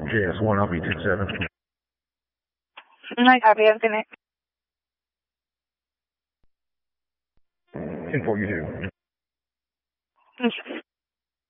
JS1, I'll be 10-7. I copy, everything. 10-4, you do. Okay.